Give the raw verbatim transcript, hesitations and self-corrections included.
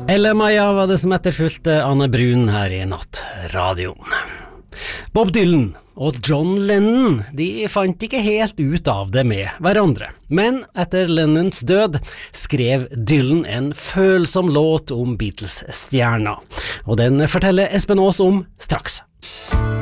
Elle Maja var det som etterfulgte Anne Brun her i Nattradioen. Bob Dylan og John Lennon, de fant ikke helt ut av det med hverandre. Men etter Lennons død skrev Dylan en følsom låt om Beatles-stjerna. Og den forteller Espen Aas om straks.